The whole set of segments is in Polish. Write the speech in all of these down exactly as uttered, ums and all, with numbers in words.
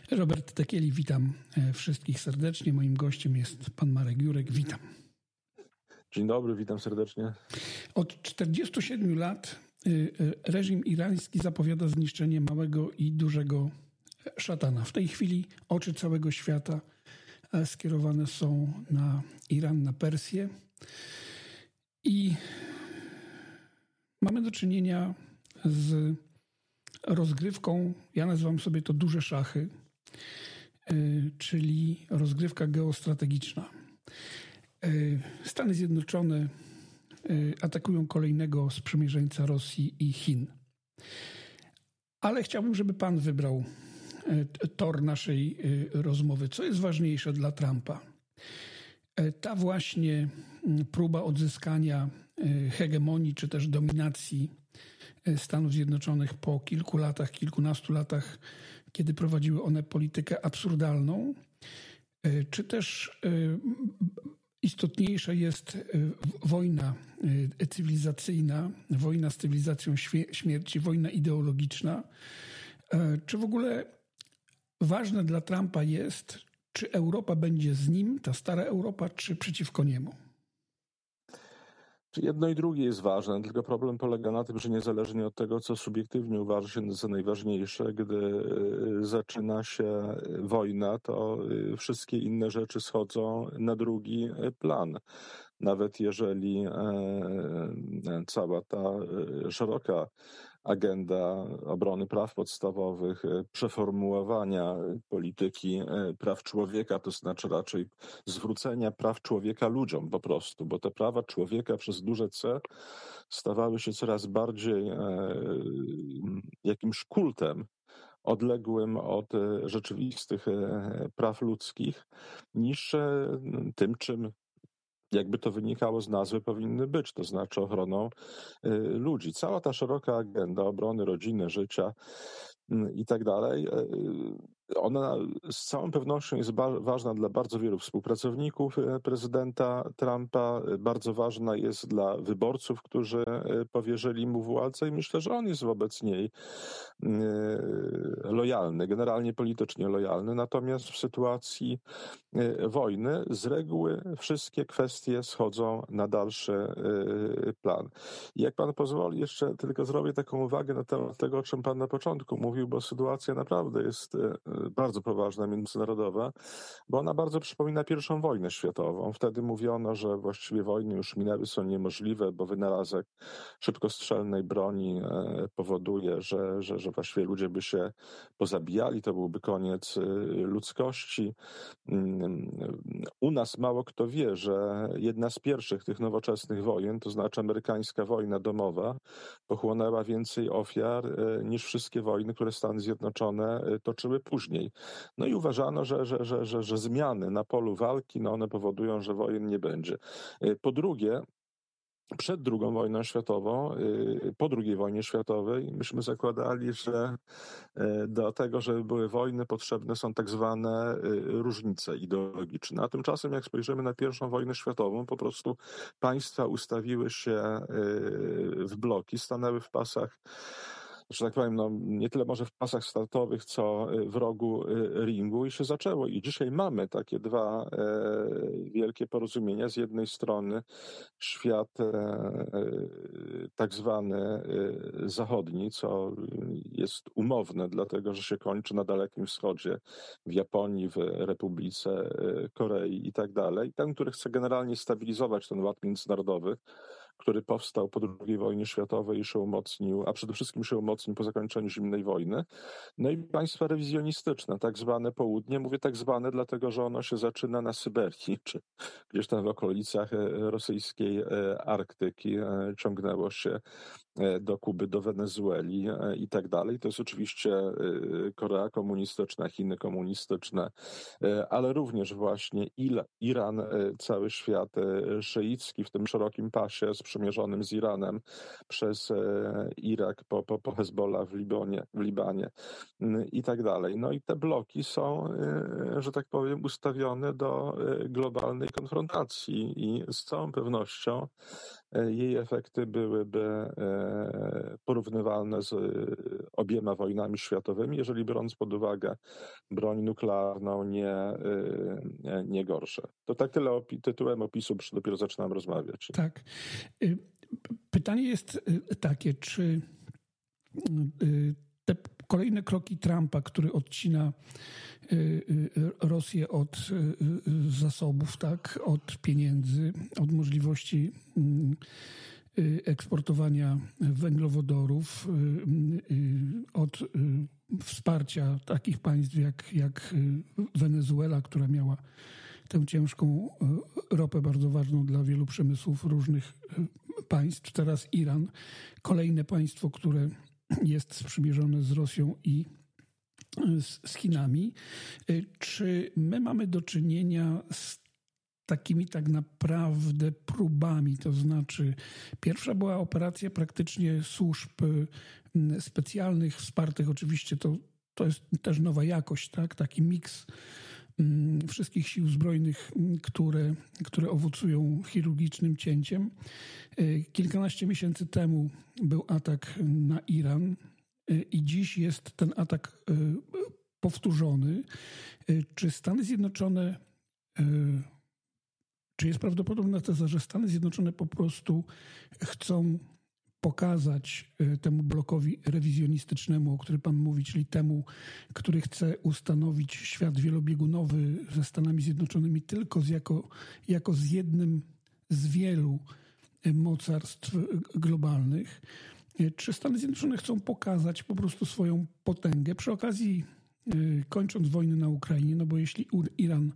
Robert Tekieli, witam wszystkich serdecznie. Moim gościem jest pan Marek Jurek. Witam. Dzień dobry, witam serdecznie. Od czterdziestu siedmiu lat reżim irański zapowiada zniszczenie małego i dużego szatana. W tej chwili oczy całego świata skierowane są na Iran, na Persję i mamy do czynienia z rozgrywką, ja nazywam sobie to duże szachy, czyli rozgrywka geostrategiczna. Stany Zjednoczone atakują kolejnego sprzymierzeńca Rosji i Chin. Ale chciałbym, żeby pan wybrał tor naszej rozmowy. Co jest ważniejsze dla Trumpa? Ta właśnie próba odzyskania hegemonii czy też dominacji Stanów Zjednoczonych po kilku latach, kilkunastu latach, kiedy prowadziły one politykę absurdalną, czy też istotniejsza jest wojna cywilizacyjna, wojna z cywilizacją śmierci, wojna ideologiczna. Czy w ogóle ważne dla Trumpa jest, czy Europa będzie z nim, ta stara Europa, czy przeciwko niemu? Jedno i drugie jest ważne, tylko problem polega na tym, że niezależnie od tego, co subiektywnie uważa się za najważniejsze, gdy zaczyna się wojna, to wszystkie inne rzeczy schodzą na drugi plan. Nawet jeżeli cała ta szeroka agenda obrony praw podstawowych, przeformułowania polityki praw człowieka, to znaczy raczej zwrócenia praw człowieka ludziom po prostu, bo te prawa człowieka przez duże C stawały się coraz bardziej jakimś kultem odległym od rzeczywistych praw ludzkich, niż tym, czym jakby to wynikało z nazwy, powinny być, to znaczy ochroną ludzi. Cała ta szeroka agenda obrony rodziny, życia i tak dalej, ona z całą pewnością jest ba- ważna dla bardzo wielu współpracowników prezydenta Trumpa, bardzo ważna jest dla wyborców, którzy powierzyli mu władzę i myślę, że on jest wobec niej lojalny, generalnie politycznie lojalny. Natomiast w sytuacji wojny z reguły wszystkie kwestie schodzą na dalszy plan. I jak pan pozwoli, jeszcze tylko zrobię taką uwagę na temat tego, o czym pan na początku mówił, bo sytuacja naprawdę jest bardzo poważna, międzynarodowa, bo ona bardzo przypomina pierwszą wojnę światową. Wtedy mówiono, że właściwie wojny już minęły, są niemożliwe, bo wynalazek szybkostrzelnej broni powoduje, że, że, że właściwie ludzie by się pozabijali, to byłby koniec ludzkości. U nas mało kto wie, że jedna z pierwszych tych nowoczesnych wojen, to znaczy amerykańska wojna domowa, pochłonęła więcej ofiar niż wszystkie wojny, które Stany Zjednoczone toczyły później. No i uważano, że, że, że, że, że zmiany na polu walki, no one powodują, że wojen nie będzie. Po drugie, przed drugą wojną światową, po drugiej wojnie światowej, myśmy zakładali, że do tego, żeby były wojny, potrzebne są tak zwane różnice ideologiczne. A tymczasem, jak spojrzymy na pierwszą wojnę światową, po prostu państwa ustawiły się w bloki, stanęły w pasach, że tak powiem, no, nie tyle może w pasach startowych, co w rogu ringu i się zaczęło. I dzisiaj mamy takie dwa e, wielkie porozumienia. Z jednej strony świat e, tak zwany e, zachodni, co jest umowne, dlatego że się kończy na Dalekim Wschodzie, w Japonii, w Republice Korei i tak dalej. Ten, który chce generalnie stabilizować ten ład międzynarodowy, który powstał po drugiej wojnie światowej i się umocnił, a przede wszystkim się umocnił po zakończeniu zimnej wojny. No i państwa rewizjonistyczne, tak zwane południe. Mówię tak zwane, dlatego że ono się zaczyna na Syberii, czy gdzieś tam w okolicach rosyjskiej Arktyki, ciągnęło się do Kuby, do Wenezueli i tak dalej. To jest oczywiście Korea komunistyczna, Chiny komunistyczne, ale również właśnie Iran, cały świat szyicki w tym szerokim pasie sprzymierzonym z Iranem przez Irak po, po, po Hezbollah w Libonie, w Libanie i tak dalej. No i te bloki są, że tak powiem, ustawione do globalnej konfrontacji i z całą pewnością jej efekty byłyby porównywalne z obiema wojnami światowymi, jeżeli biorąc pod uwagę broń nuklearną, nie, nie gorsze. To tak tyle opi- tytułem opisu, bo dopiero zaczynam rozmawiać. Tak. Pytanie jest takie, czy te kolejne kroki Trumpa, który odcina Rosję od zasobów, tak, od pieniędzy, od możliwości eksportowania węglowodorów, od wsparcia takich państw jak, jak Wenezuela, która miała tę ciężką ropę, bardzo ważną dla wielu przemysłów różnych państw. Teraz Iran, kolejne państwo, które jest sprzymierzone z Rosją i z, z Chinami. Czy my mamy do czynienia z takimi tak naprawdę próbami? To znaczy, pierwsza była operacja praktycznie służb specjalnych, wspartych oczywiście, to, to jest też nowa jakość, tak? Taki miks wszystkich sił zbrojnych, które, które owocują chirurgicznym cięciem. Kilkanaście miesięcy temu był atak na Iran i dziś jest ten atak powtórzony. Czy Stany Zjednoczone, czy jest prawdopodobna teza, że Stany Zjednoczone po prostu chcą pokazać temu blokowi rewizjonistycznemu, o którym pan mówi, czyli temu, który chce ustanowić świat wielobiegunowy ze Stanami Zjednoczonymi tylko z jako, jako z jednym z wielu mocarstw globalnych. Czy Stany Zjednoczone chcą pokazać po prostu swoją potęgę przy okazji, kończąc wojnę na Ukrainie, no bo jeśli Iran,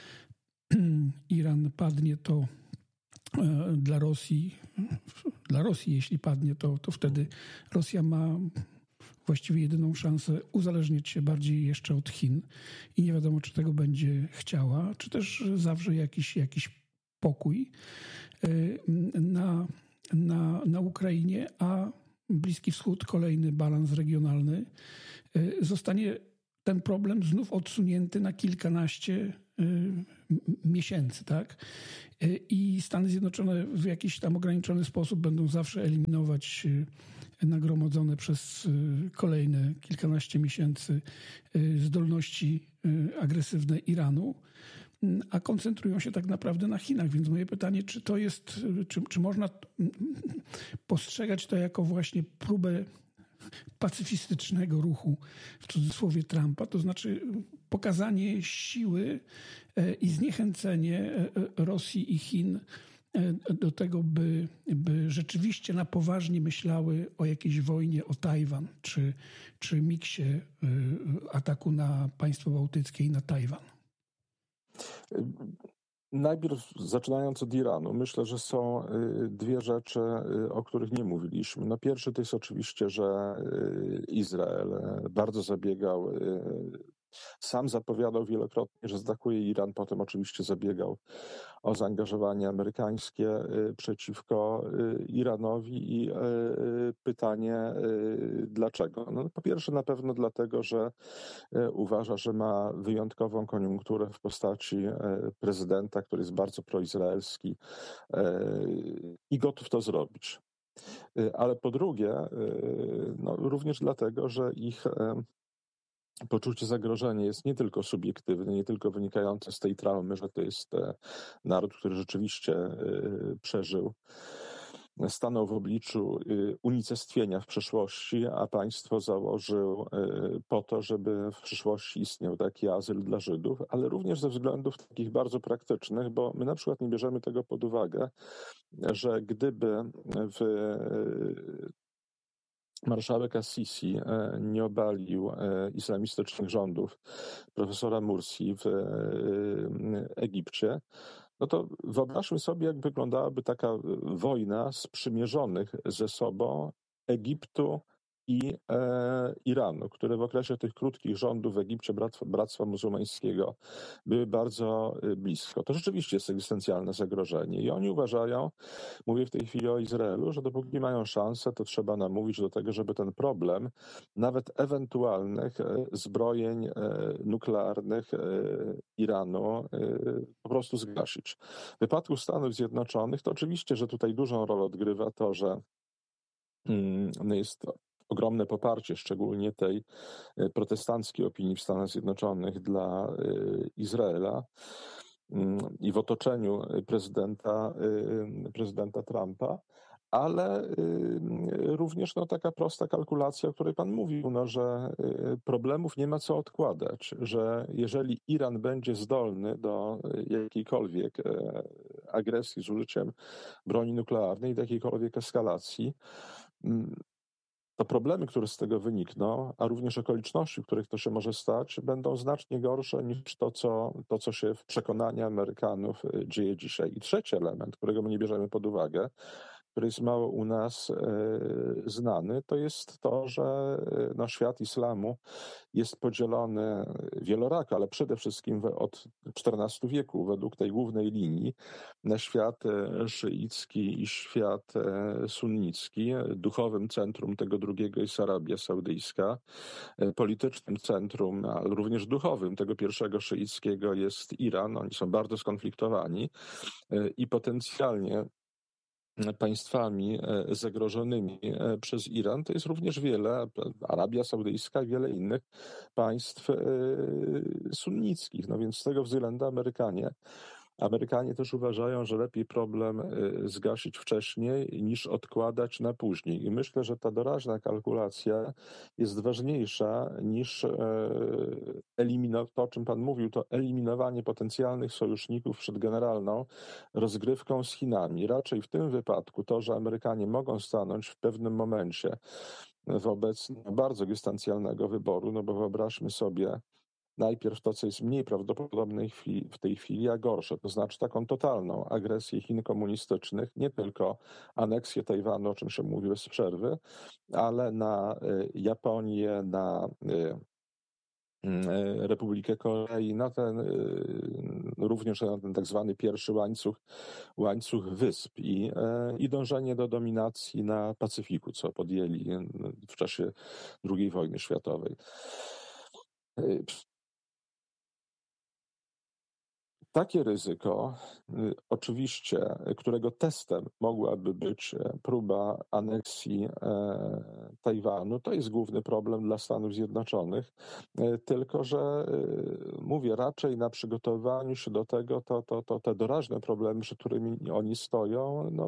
Iran padnie, to dla Rosji, dla Rosji jeśli padnie, to, to wtedy Rosja ma właściwie jedyną szansę uzależnić się bardziej jeszcze od Chin i nie wiadomo, czy tego będzie chciała, czy też zawrze jakiś, jakiś pokój na, na, na Ukrainie, a Bliski Wschód, kolejny balans regionalny, zostanie ten problem znów odsunięty na kilkanaście miesięcy, tak? I Stany Zjednoczone w jakiś tam ograniczony sposób będą zawsze eliminować nagromadzone przez kolejne kilkanaście miesięcy zdolności agresywne Iranu, a koncentrują się tak naprawdę na Chinach. Więc moje pytanie, czy to jest, czy, czy można postrzegać to jako właśnie próbę pacyfistycznego ruchu, w cudzysłowie, Trumpa, to znaczy pokazanie siły i zniechęcenie Rosji i Chin do tego, by, by rzeczywiście na poważnie myślały o jakiejś wojnie o Tajwan, czy, czy miksie ataku na państwo bałtyckie i na Tajwan. Najpierw zaczynając od Iranu, myślę, że są dwie rzeczy, o których nie mówiliśmy. No pierwszy to jest oczywiście, że Izrael bardzo zabiegał, sam zapowiadał wielokrotnie, że zaatakuje Iran, potem oczywiście zabiegał o zaangażowanie amerykańskie przeciwko Iranowi i pytanie dlaczego? No, po pierwsze na pewno dlatego, że uważa, że ma wyjątkową koniunkturę w postaci prezydenta, który jest bardzo proizraelski i gotów to zrobić. Ale po drugie, no, również dlatego, że ich poczucie zagrożenia jest nie tylko subiektywne, nie tylko wynikające z tej traumy, że to jest naród, który rzeczywiście przeżył, stanął w obliczu unicestwienia w przeszłości, a państwo założył po to, żeby w przyszłości istniał taki azyl dla Żydów, ale również ze względów takich bardzo praktycznych, bo my na przykład nie bierzemy tego pod uwagę, że gdyby w marszałek Assisi nie obalił islamistycznych rządów profesora Mursi w Egipcie, no to wyobraźmy sobie, jak wyglądałaby taka wojna sprzymierzonych ze sobą Egiptu i e, Iranu, które w okresie tych krótkich rządów w Egipcie Bractwa, Bractwa Muzułmańskiego były bardzo blisko. To rzeczywiście jest egzystencjalne zagrożenie i oni uważają, mówię w tej chwili o Izraelu, że dopóki mają szansę, to trzeba namówić do tego, żeby ten problem nawet ewentualnych zbrojeń nuklearnych Iranu po prostu zgasić. W wypadku Stanów Zjednoczonych to oczywiście, że tutaj dużą rolę odgrywa to, że no jest ogromne poparcie, szczególnie tej protestanckiej opinii w Stanach Zjednoczonych dla Izraela i w otoczeniu prezydenta, prezydenta Trumpa, ale również no, taka prosta kalkulacja, o której pan mówił, no, że problemów nie ma co odkładać, że jeżeli Iran będzie zdolny do jakiejkolwiek agresji z użyciem broni nuklearnej, do jakiejkolwiek eskalacji, to problemy, które z tego wynikną, a również okoliczności, w których to się może stać, będą znacznie gorsze niż to, co, to, co się w przekonaniu Amerykanów dzieje dzisiaj. I trzeci element, którego my nie bierzemy pod uwagę, który jest mało u nas e, znany, to jest to, że no, świat islamu jest podzielony wielorako, ale przede wszystkim we, od czternastego wieku według tej głównej linii na świat szyicki i świat sunnicki. Duchowym centrum tego drugiego jest Arabia Saudyjska. Politycznym centrum, ale również duchowym tego pierwszego szyickiego jest Iran. Oni są bardzo skonfliktowani i potencjalnie państwami zagrożonymi przez Iran, to jest również wiele, Arabia Saudyjska i wiele innych państw sunnickich. No więc z tego względu Amerykanie Amerykanie też uważają, że lepiej problem zgasić wcześniej niż odkładać na później. I myślę, że ta doraźna kalkulacja jest ważniejsza niż eliminowanie, to o czym pan mówił, to eliminowanie potencjalnych sojuszników przed generalną rozgrywką z Chinami. Raczej w tym wypadku to, że Amerykanie mogą stanąć w pewnym momencie wobec bardzo egzystencjalnego wyboru, no bo wyobraźmy sobie, najpierw to, co jest mniej prawdopodobne w tej chwili, a gorsze, to znaczy taką totalną agresję Chin komunistycznych, nie tylko aneksję Tajwanu, o czym się mówi bez przerwy, ale na Japonię, na Republikę Korei, na ten, również na ten tak zwany pierwszy łańcuch, łańcuch wysp i, i dążenie do dominacji na Pacyfiku, co podjęli w czasie drugiej wojny światowej. Takie ryzyko, oczywiście, którego testem mogłaby być próba aneksji Tajwanu, to jest główny problem dla Stanów Zjednoczonych, tylko że mówię raczej na przygotowaniu się do tego, to, to, to te doraźne problemy, przed którymi oni stoją, no,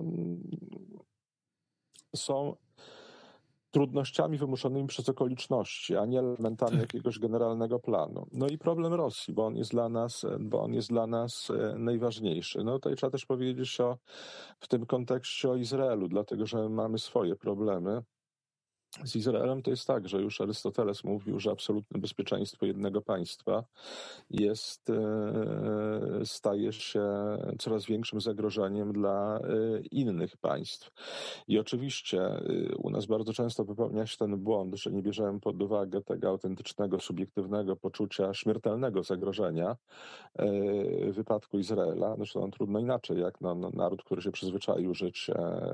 są trudnościami wymuszonymi przez okoliczności, a nie elementami jakiegoś generalnego planu. No i problem Rosji, bo on jest dla nas, bo on jest dla nas najważniejszy. No tutaj trzeba też powiedzieć o, w tym kontekście o Izraelu, dlatego że mamy swoje problemy. Z Izraelem to jest tak, że już Arystoteles mówił, że absolutne bezpieczeństwo jednego państwa jest, staje się coraz większym zagrożeniem dla innych państw. I oczywiście u nas bardzo często popełnia się ten błąd, że nie bierzemy pod uwagę tego autentycznego, subiektywnego poczucia śmiertelnego zagrożenia w wypadku Izraela. Zresztą trudno inaczej, jak no, no, naród, który się przyzwyczaił żyć,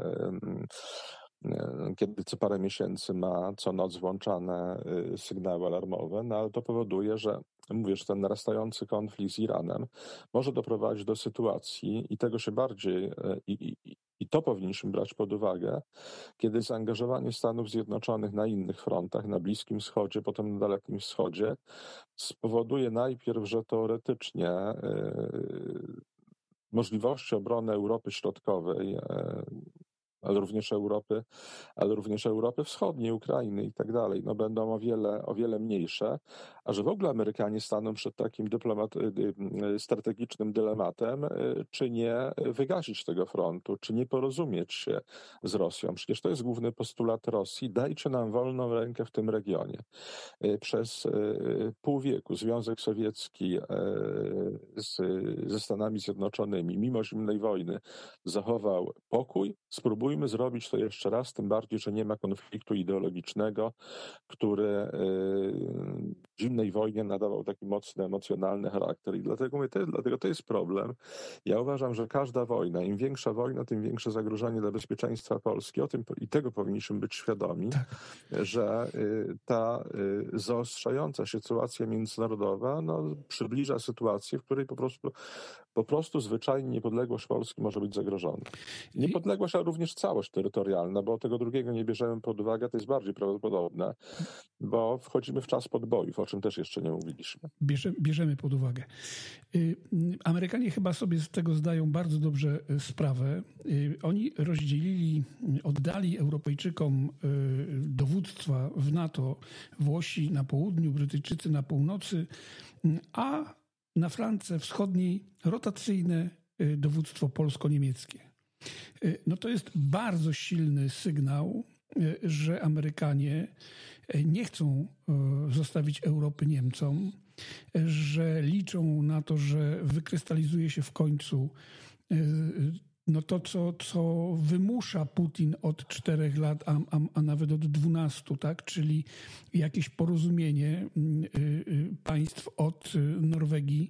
kiedy co parę miesięcy ma co noc włączane sygnały alarmowe, no ale to powoduje, że mówię, że ten narastający konflikt z Iranem może doprowadzić do sytuacji i tego się bardziej, i, i, i to powinniśmy brać pod uwagę, kiedy zaangażowanie Stanów Zjednoczonych na innych frontach, na Bliskim Wschodzie, potem na Dalekim Wschodzie, spowoduje najpierw, że teoretycznie yy, możliwości obrony Europy Środkowej, yy, ale również Europy, ale również Europy Wschodniej, Ukrainy i tak dalej, no będą o wiele, o wiele mniejsze, a że w ogóle Amerykanie staną przed takim dyplomat, strategicznym dylematem, czy nie wygasić tego frontu, czy nie porozumieć się z Rosją. Przecież to jest główny postulat Rosji. Dajcie nam wolną rękę w tym regionie. Przez pół wieku Związek Sowiecki z, ze Stanami Zjednoczonymi, mimo zimnej wojny, zachował pokój. Spróbujmy zrobić to jeszcze raz, tym bardziej, że nie ma konfliktu ideologicznego, który w zimnej wojnie nadawał taki mocny, emocjonalny charakter. I dlatego, mówię, to, dlatego to jest problem. Ja uważam, że każda wojna, im większa wojna, tym większe zagrożenie dla bezpieczeństwa Polski. O tym i tego powinniśmy być świadomi, tak. że ta zaostrzająca się sytuacja międzynarodowa no, przybliża sytuację, w której po prostu, po prostu zwyczajnie niepodległość Polski może być zagrożona. Niepodległość, ale również całość terytorialna, bo tego drugiego nie bierzemy pod uwagę, to jest bardziej prawdopodobne, bo wchodzimy w czas podbojów, o czym też jeszcze nie mówiliśmy. Bierze, bierzemy pod uwagę. Amerykanie chyba sobie z tego zdają bardzo dobrze sprawę. Oni rozdzielili, oddali Europejczykom dowództwa w NATO, Włosi na południu, Brytyjczycy na północy, a na flance wschodniej rotacyjne dowództwo polsko-niemieckie. No to jest bardzo silny sygnał, że Amerykanie nie chcą zostawić Europy Niemcom, że liczą na to, że wykrystalizuje się w końcu no to, co, co wymusza Putin od czterech lat, a, a, a nawet od dwunastu, tak? Czyli jakieś porozumienie państw od Norwegii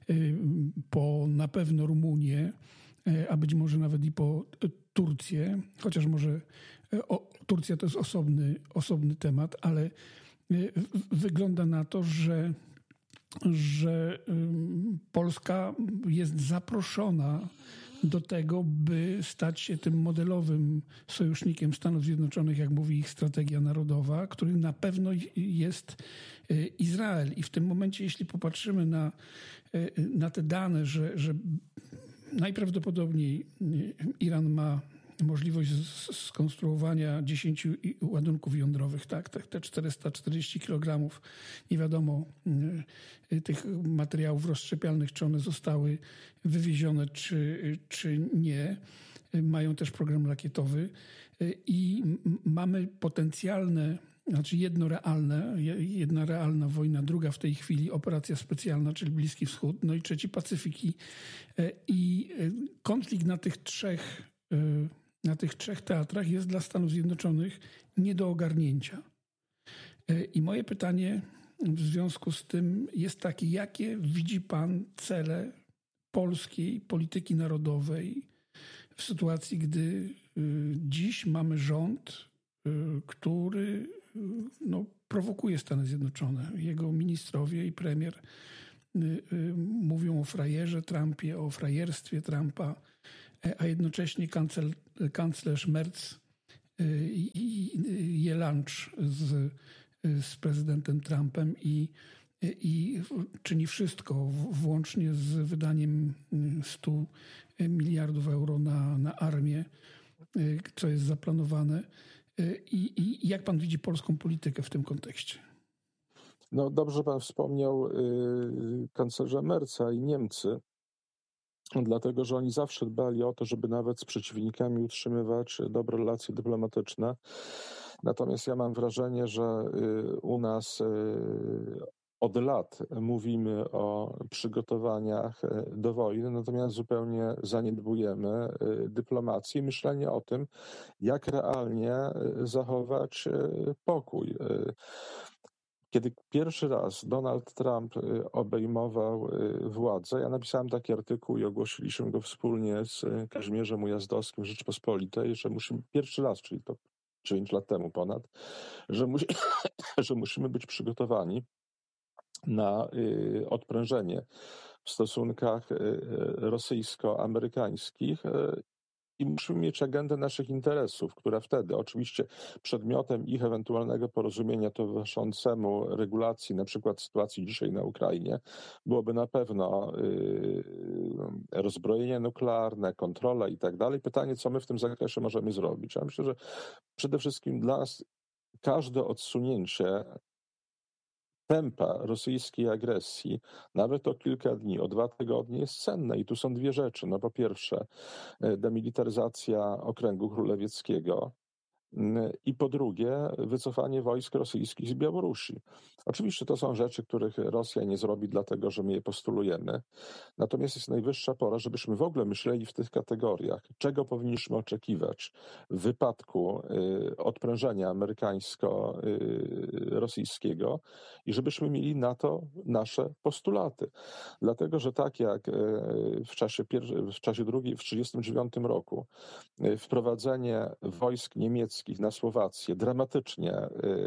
po na pewno Rumunię, a być może nawet i po Turcję, chociaż może o, Turcja to jest osobny, osobny temat, ale wygląda na to, że, że Polska jest zaproszona do tego, by stać się tym modelowym sojusznikiem Stanów Zjednoczonych, jak mówi ich strategia narodowa, który na pewno jest Izrael. I w tym momencie, jeśli popatrzymy na, na te dane, że, że najprawdopodobniej Iran ma możliwość skonstruowania dziesięciu ładunków jądrowych, tak, te czterysta czterdzieści kilogramów, nie wiadomo tych materiałów rozszczepialnych, czy one zostały wywiezione, czy, czy nie. Mają też program rakietowy i mamy potencjalne, znaczy jedno realne, jedna realna wojna, druga w tej chwili operacja specjalna, czyli Bliski Wschód, no i trzeci Pacyfiki. I konflikt na tych trzech na tych trzech teatrach jest dla Stanów Zjednoczonych nie do ogarnięcia. I moje pytanie w związku z tym jest takie, jakie widzi pan cele polskiej polityki narodowej w sytuacji, gdy dziś mamy rząd, który no, prowokuje Stany Zjednoczone. Jego ministrowie i premier mówią o frajerze Trumpie, o frajerstwie Trumpa, a jednocześnie kancel, kanclerz Merz je lunch z, z prezydentem Trumpem i, i czyni wszystko, włącznie z wydaniem stu miliardów euro na, na armię, co jest zaplanowane. I, i jak pan widzi polską politykę w tym kontekście? No dobrze pan wspomniał yy, kanclerza Merza i Niemcy, dlatego że oni zawsze dbali o to, żeby nawet z przeciwnikami utrzymywać dobre relacje dyplomatyczne. Natomiast ja mam wrażenie, że yy, u nas yy, od lat mówimy o przygotowaniach do wojny, natomiast zupełnie zaniedbujemy dyplomację i myślenie o tym, jak realnie zachować pokój. Kiedy pierwszy raz Donald Trump obejmował władzę, ja napisałem taki artykuł i ogłosiliśmy go wspólnie z Kazimierzem Ujazdowskim w Rzeczpospolitej, że musimy, pierwszy raz, czyli to dziewięć lat temu ponad, że, musi, że musimy być przygotowani na y, odprężenie w stosunkach y, rosyjsko-amerykańskich y, i musimy mieć agendę naszych interesów, która wtedy oczywiście przedmiotem ich ewentualnego porozumienia towarzyszącemu regulacji, na przykład sytuacji dzisiaj na Ukrainie, byłoby na pewno y, rozbrojenie nuklearne, kontrola i tak dalej. Pytanie, co my w tym zakresie możemy zrobić. Ja myślę, że przede wszystkim dla nas każde odsunięcie tempa rosyjskiej agresji, nawet o kilka dni, o dwa tygodnie, jest cenne. I tu są dwie rzeczy. No po pierwsze, demilitaryzacja okręgu królewieckiego, i po drugie, wycofanie wojsk rosyjskich z Białorusi. Oczywiście to są rzeczy, których Rosja nie zrobi, dlatego że my je postulujemy. Natomiast jest najwyższa pora, żebyśmy w ogóle myśleli w tych kategoriach, czego powinniśmy oczekiwać w wypadku y, odprężenia amerykańsko-rosyjskiego i żebyśmy mieli na to nasze postulaty. Dlatego, że tak jak y, w czasie, pier- w czasie drugiej, w tysiąc dziewięćset trzydziestym dziewiątym roku y, wprowadzenie wojsk niemieckich na Słowację dramatycznie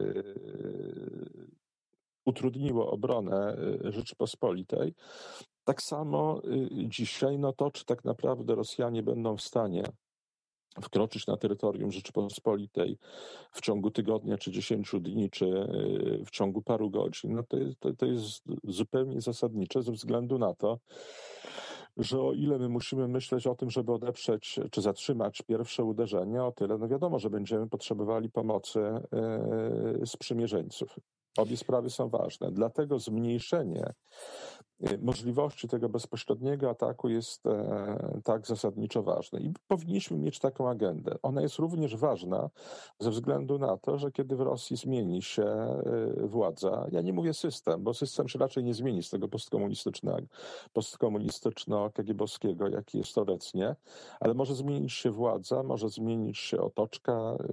y, utrudniło obronę Rzeczypospolitej, tak samo dzisiaj, no to czy tak naprawdę Rosjanie będą w stanie wkroczyć na terytorium Rzeczypospolitej w ciągu tygodnia, czy dziesięciu dni, czy w ciągu paru godzin, no to jest, to, to jest zupełnie zasadnicze ze względu na to, że o ile my musimy myśleć o tym, żeby odeprzeć czy zatrzymać pierwsze uderzenie, o tyle no wiadomo, że będziemy potrzebowali pomocy yy, sprzymierzeńców. Obie sprawy są ważne, dlatego zmniejszenie możliwości tego bezpośredniego ataku jest e, tak zasadniczo ważne. I powinniśmy mieć taką agendę. Ona jest również ważna ze względu na to, że kiedy w Rosji zmieni się e, władza, ja nie mówię system, bo system się raczej nie zmieni z tego postkomunistycznego, postkomunistyczno-kagiebowskiego, jaki jest obecnie, ale może zmienić się władza, może zmienić się otoczka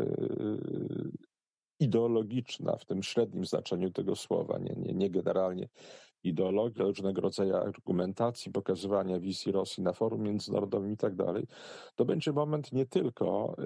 e, ideologiczna w tym średnim znaczeniu tego słowa, nie, nie, nie generalnie ideologia, różnego rodzaju argumentacji, pokazywania wizji Rosji na forum międzynarodowym i tak dalej, to będzie moment nie tylko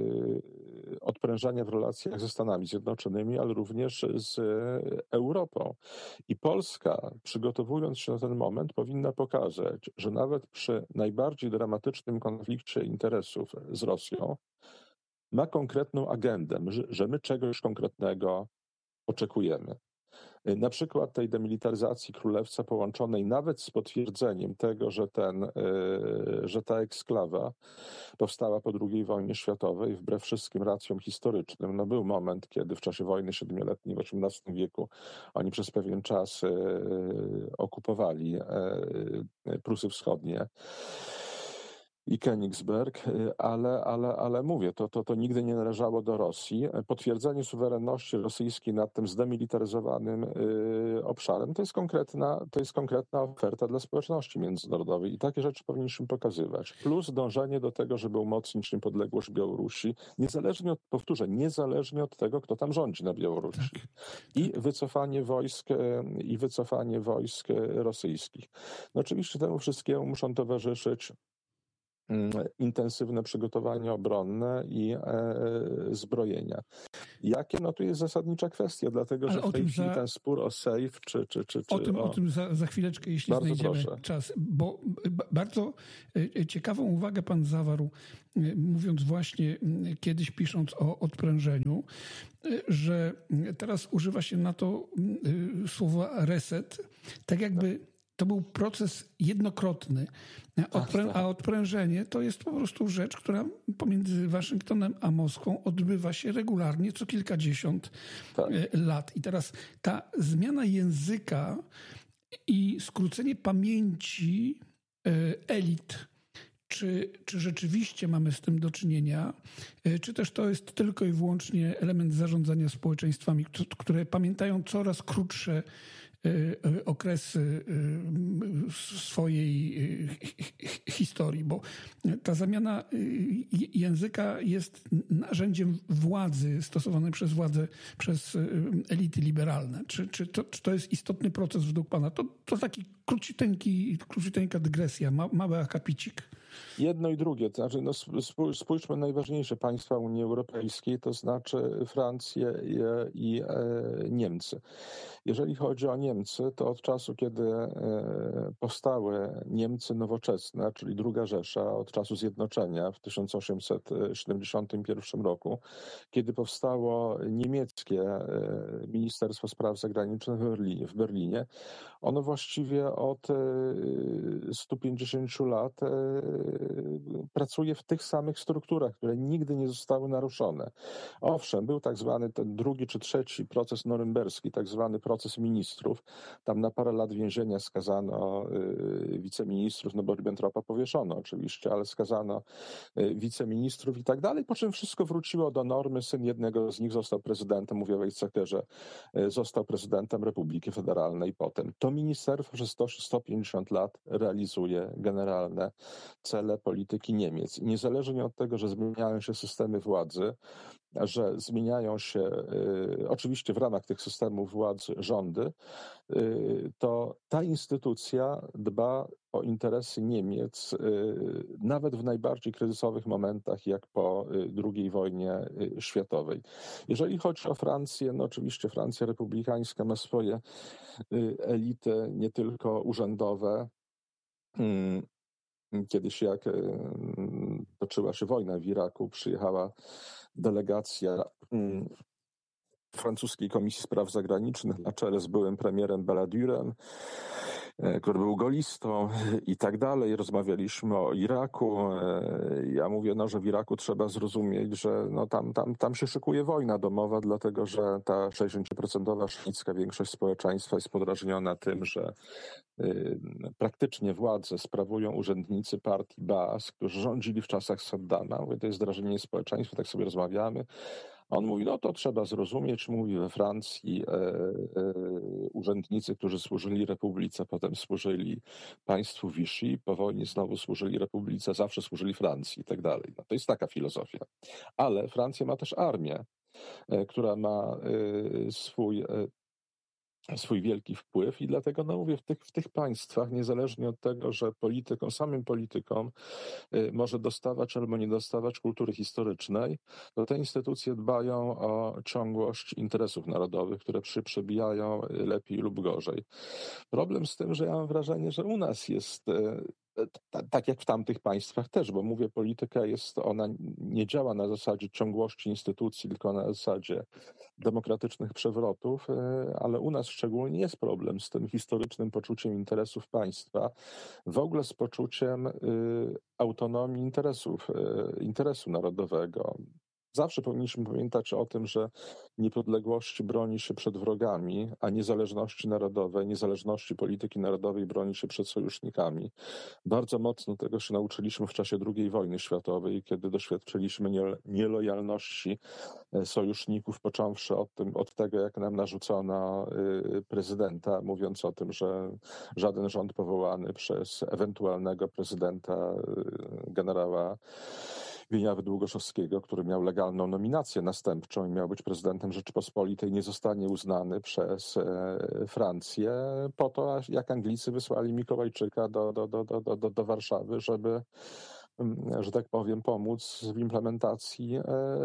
y, odprężania w relacjach ze Stanami Zjednoczonymi, ale również z Europą. I Polska, przygotowując się na ten moment, powinna pokazać, że nawet przy najbardziej dramatycznym konflikcie interesów z Rosją ma konkretną agendę, że, że my czegoś konkretnego oczekujemy. Na przykład tej demilitaryzacji Królewca połączonej nawet z potwierdzeniem tego, że, ten, że ta eksklawa powstała po drugiej wojnie światowej, wbrew wszystkim racjom historycznym. No był moment, kiedy w czasie wojny siedmioletniej w osiemnastym wieku oni przez pewien czas okupowali Prusy Wschodnie i Königsberg, ale, ale, ale mówię, to, to, to nigdy nie należało do Rosji. Potwierdzenie suwerenności rosyjskiej nad tym zdemilitaryzowanym y, obszarem to jest, konkretna, to jest konkretna oferta dla społeczności międzynarodowej i takie rzeczy powinniśmy pokazywać. Plus dążenie do tego, żeby umocnić niepodległość Białorusi, niezależnie od, powtórzę, niezależnie od tego, kto tam rządzi na Białorusi. Tak, I tak. wycofanie wojsk, i wycofanie wojsk rosyjskich. No oczywiście temu wszystkiemu muszą towarzyszyć intensywne przygotowanie obronne i e, zbrojenia. Jakie? No tu jest zasadnicza kwestia, dlatego Ale że w tej chwili za... ten spór o sejf, czy... czy, czy, czy o tym, o... o tym za, za chwileczkę, jeśli bardzo znajdziemy proszę. czas, bo bardzo ciekawą uwagę pan zawarł, mówiąc właśnie, kiedyś pisząc o odprężeniu, że teraz używa się na to słowa reset, tak jakby to był proces jednokrotny, Odprę- a odprężenie to jest po prostu rzecz, która pomiędzy Waszyngtonem a Moskwą odbywa się regularnie co kilkadziesiąt tak. lat. I teraz ta zmiana języka i skrócenie pamięci elit, czy, czy rzeczywiście mamy z tym do czynienia, czy też to jest tylko i wyłącznie element zarządzania społeczeństwami, które pamiętają coraz krótsze okresy swojej historii, bo ta zamiana języka jest narzędziem władzy stosowanej przez władzę, przez elity liberalne. Czy, czy, to, czy to jest istotny proces według pana? To, to taki króciuteńki, króciuteńka dygresja, ma, mały akapicik. Jedno i drugie, to znaczy no spójrzmy na najważniejsze państwa Unii Europejskiej, to znaczy Francję i, i e, Niemcy. Jeżeli chodzi o Niemcy, to od czasu, kiedy e, powstały Niemcy nowoczesne, czyli Druga Rzesza, od czasu zjednoczenia w tysiąc osiemset siedemdziesiątym pierwszym roku, kiedy powstało niemieckie e, Ministerstwo Spraw Zagranicznych w Berlinie, w Berlinie ono właściwie od e, stu pięćdziesięciu lat e, pracuje w tych samych strukturach, które nigdy nie zostały naruszone. Owszem, był tak zwany ten drugi czy trzeci proces norymberski, tak zwany proces ministrów. Tam na parę lat więzienia skazano wiceministrów, no bo Ribbentropa powieszono oczywiście, ale skazano wiceministrów i tak dalej, po czym wszystko wróciło do normy. Syn jednego z nich został prezydentem, mówię o Weizsäckerze, został prezydentem Republiki Federalnej potem. To ministerstwo przez sto pięćdziesiąt lat realizuje generalne cele polityki Niemiec. I niezależnie od tego, że zmieniają się systemy władzy, że zmieniają się y, oczywiście w ramach tych systemów władzy rządy, y, to ta instytucja dba o interesy Niemiec y, nawet w najbardziej kryzysowych momentach, jak po y, drugiej wojnie y, światowej. Jeżeli chodzi o Francję, no oczywiście Francja republikańska ma swoje y, elity, nie tylko urzędowe. Y, Kiedyś jak toczyła się wojna w Iraku, przyjechała delegacja francuskiej Komisji Spraw Zagranicznych na czele z byłym premierem Balladurem, który był golistą i tak dalej. Rozmawialiśmy o Iraku. Ja mówię, no, że w Iraku trzeba zrozumieć, że no, tam, tam, tam się szykuje wojna domowa, dlatego że ta sześćdziesięcioprocentowa szyicka większość społeczeństwa jest podrażniona tym, że y, praktycznie władzę sprawują urzędnicy partii Baas, którzy rządzili w czasach Saddama. Mówię, to jest drażnienie społeczeństwa, tak sobie rozmawiamy. On mówi, no to trzeba zrozumieć, mówi we Francji e, e, urzędnicy, którzy służyli Republice, potem służyli państwu Vichy, po wojnie znowu służyli Republice, zawsze służyli Francji i tak dalej. No, to jest taka filozofia. Ale Francja ma też armię, e, która ma e, swój e, swój wielki wpływ i dlatego no mówię, w tych, w tych państwach, niezależnie od tego, że politykom, samym politykom y, może dostawać albo nie dostawać kultury historycznej, to te instytucje dbają o ciągłość interesów narodowych, które przy, przebijają lepiej lub gorzej. Problem z tym, że ja mam wrażenie, że u nas jest y, tak jak w tamtych państwach też, bo mówię, polityka jest, ona nie działa na zasadzie ciągłości instytucji, tylko na zasadzie demokratycznych przewrotów, ale u nas szczególnie jest problem z tym historycznym poczuciem interesów państwa, w ogóle z poczuciem autonomii interesów, interesu narodowego. Zawsze powinniśmy pamiętać o tym, że niepodległości broni się przed wrogami, a niezależności narodowej, niezależności polityki narodowej broni się przed sojusznikami. Bardzo mocno tego się nauczyliśmy w czasie drugiej wojny światowej, kiedy doświadczyliśmy nielojalności sojuszników, począwszy od, tym, od tego, jak nam narzucono prezydenta, mówiąc o tym, że żaden rząd powołany przez ewentualnego prezydenta generała Wieniawy Długoszowskiego, który miał legalną nominację następczą i miał być prezydentem Rzeczypospolitej, nie zostanie uznany przez Francję po to, jak Anglicy wysłali Mikołajczyka do, do, do, do, do, do Warszawy, żeby, że tak powiem, pomóc w implementacji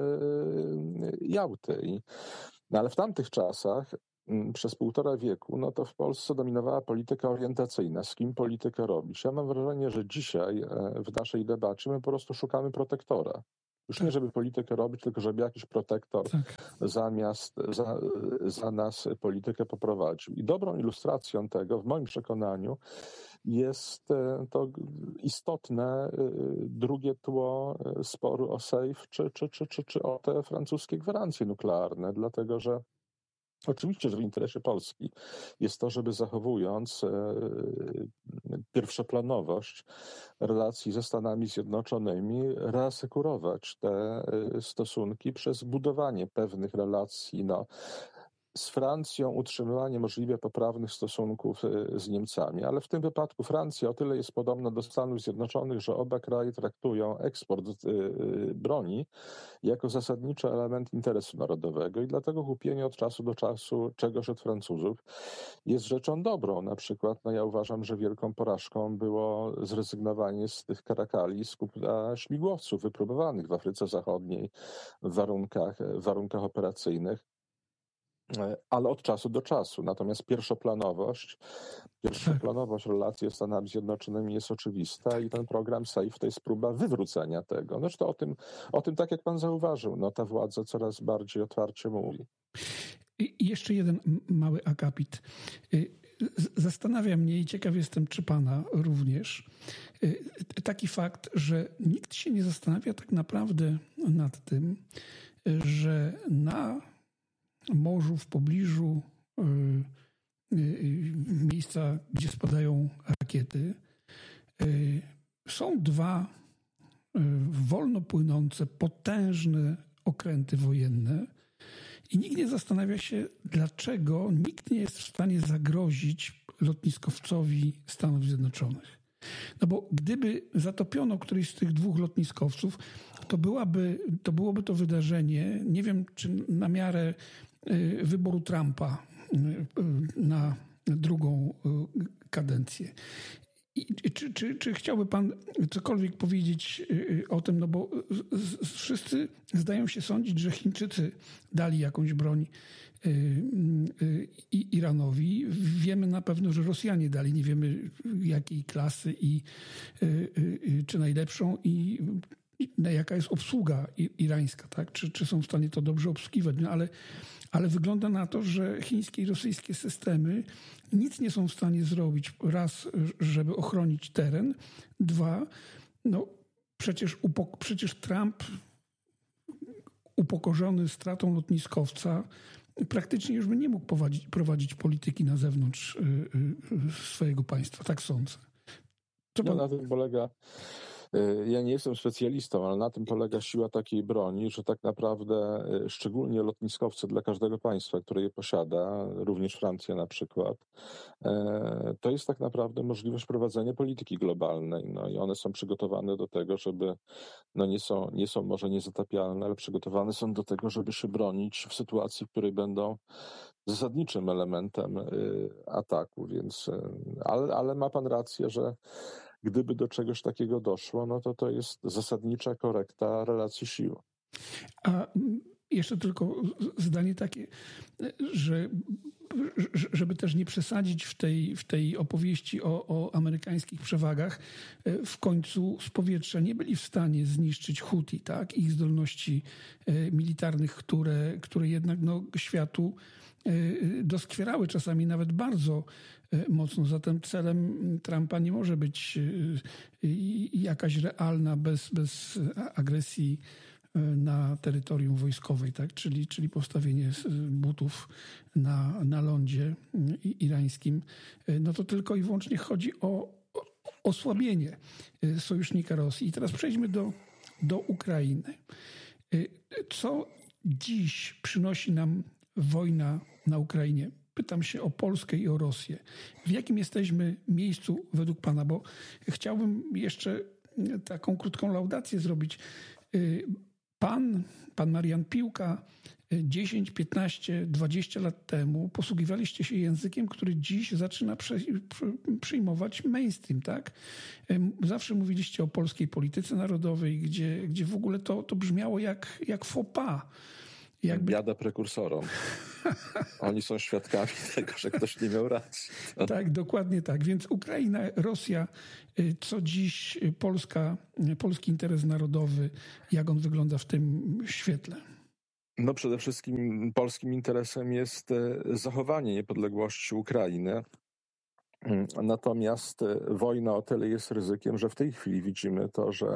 Jałty. No ale w tamtych czasach przez półtora wieku, no to w Polsce dominowała polityka orientacyjna. Z kim politykę robić? Ja mam wrażenie, że dzisiaj w naszej debacie my po prostu szukamy protektora. Już nie, żeby politykę robić, tylko żeby jakiś protektor tak. zamiast za, za nas politykę poprowadził. I dobrą ilustracją tego, w moim przekonaniu, jest to istotne drugie tło sporu o Sejf czy, czy, czy, czy, czy o te francuskie gwarancje nuklearne, dlatego że oczywiście, że w interesie Polski jest to, żeby zachowując e, pierwszoplanowość relacji ze Stanami Zjednoczonymi, reasekurować te stosunki przez budowanie pewnych relacji no, z Francją, utrzymywanie możliwie poprawnych stosunków z Niemcami. Ale w tym wypadku Francja o tyle jest podobna do Stanów Zjednoczonych, że oba kraje traktują eksport broni jako zasadniczy element interesu narodowego i dlatego kupienie od czasu do czasu czegoś od Francuzów jest rzeczą dobrą. Na przykład no ja uważam, że wielką porażką było zrezygnowanie z tych karakali z kupna śmigłowców wypróbowanych w Afryce Zachodniej w warunkach, w warunkach operacyjnych, ale od czasu do czasu. Natomiast pierwszoplanowość, pierwszoplanowość relacji z Stanami Zjednoczonymi jest oczywista i ten program SAFE to jest próba wywrócenia tego. No, to o tym, o tym, tak jak pan zauważył, no, ta władza coraz bardziej otwarcie mówi. I jeszcze jeden mały akapit. Zastanawia mnie i ciekaw jestem, czy pana również, taki fakt, że nikt się nie zastanawia tak naprawdę nad tym, że na morzu w pobliżu miejsca, gdzie spadają rakiety, są dwa wolno płynące, potężne okręty wojenne i nikt nie zastanawia się, dlaczego nikt nie jest w stanie zagrozić lotniskowcowi Stanów Zjednoczonych. No bo gdyby zatopiono któryś z tych dwóch lotniskowców, to, byłaby, to byłoby to wydarzenie, nie wiem czy na miarę wyboru Trumpa na drugą kadencję. I czy, czy, czy chciałby pan cokolwiek powiedzieć o tym, no bo wszyscy zdają się sądzić, że Chińczycy dali jakąś broń Iranowi. Wiemy na pewno, że Rosjanie dali, nie wiemy jakiej klasy i czy najlepszą i jaka jest obsługa irańska, tak? Czy, czy są w stanie to dobrze obsługiwać, no ale, ale wygląda na to, że chińskie i rosyjskie systemy nic nie są w stanie zrobić. Raz, żeby ochronić teren. Dwa, no przecież, upok- przecież Trump upokorzony stratą lotniskowca praktycznie już by nie mógł prowadzić, prowadzić polityki na zewnątrz swojego państwa. Tak sądzę. Co pan... No, na tym polega... Ja nie jestem specjalistą, ale na tym polega siła takiej broni, że tak naprawdę szczególnie lotniskowce dla każdego państwa, które je posiada, również Francja na przykład, to jest tak naprawdę możliwość prowadzenia polityki globalnej. No i one są przygotowane do tego, żeby, no nie są, nie są może niezatapialne, ale przygotowane są do tego, żeby się bronić w sytuacji, w której będą zasadniczym elementem ataku, więc, ale, ale ma pan rację, że gdyby do czegoś takiego doszło, no to to jest zasadnicza korekta relacji sił. A jeszcze tylko zdanie takie, że żeby też nie przesadzić w tej, w tej opowieści o, o amerykańskich przewagach, w końcu z powietrza nie byli w stanie zniszczyć Huti, tak? Ich zdolności militarnych, które, które jednak no, światu doskwierały czasami nawet bardzo mocno. Zatem celem Trumpa nie może być jakaś realna, bez, bez agresji na terytorium wojskowej, tak? czyli, czyli postawienie butów na, na lądzie irańskim. No to tylko i wyłącznie chodzi o osłabienie sojusznika Rosji. I teraz przejdźmy do, do Ukrainy. Co dziś przynosi nam wojna na Ukrainie? Pytam się o Polskę i o Rosję. W jakim jesteśmy miejscu według pana? Bo chciałbym jeszcze taką krótką laudację zrobić. Pan, pan Marian Piłka dziesięć, piętnaście, dwadzieścia lat temu posługiwaliście się językiem, który dziś zaczyna prze, przyjmować mainstream, tak? Zawsze mówiliście o polskiej polityce narodowej, gdzie, gdzie w ogóle to, to brzmiało jak, jak faux pas. Jakby... Biada prekursorom. Oni są świadkami tego, że ktoś nie miał racji. To... Tak, dokładnie tak. Więc Ukraina, Rosja, co dziś Polska, polski interes narodowy, jak on wygląda w tym świetle? No przede wszystkim polskim interesem jest zachowanie niepodległości Ukrainy. Natomiast wojna o tyle jest ryzykiem, że w tej chwili widzimy to, że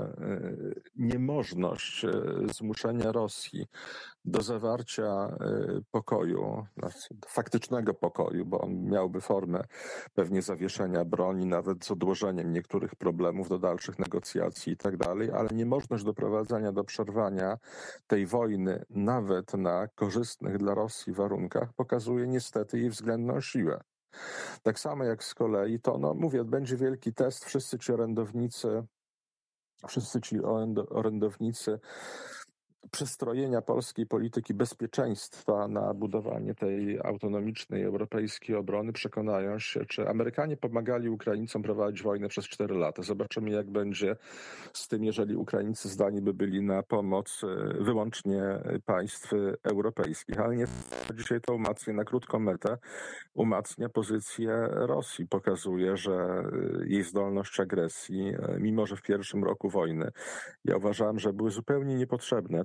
niemożność zmuszenia Rosji do zawarcia pokoju, faktycznego pokoju, bo on miałby formę pewnie zawieszenia broni, nawet z odłożeniem niektórych problemów do dalszych negocjacji i tak dalej, ale niemożność doprowadzenia do przerwania tej wojny nawet na korzystnych dla Rosji warunkach pokazuje niestety jej względną siłę. Tak samo jak z kolei to, no mówię, będzie wielki test, wszyscy ci orędownicy, wszyscy ci orędownicy przestrojenia polskiej polityki bezpieczeństwa na budowanie tej autonomicznej europejskiej obrony przekonają się, czy Amerykanie pomagali Ukraińcom prowadzić wojnę przez cztery lata. Zobaczymy, jak będzie z tym, jeżeli Ukraińcy zdani by byli na pomoc wyłącznie państw europejskich. Ale nie dzisiaj to umacnia na krótką metę, umacnia pozycję Rosji. Pokazuje, że jej zdolność agresji, mimo że w pierwszym roku wojny ja uważałem, że były zupełnie niepotrzebne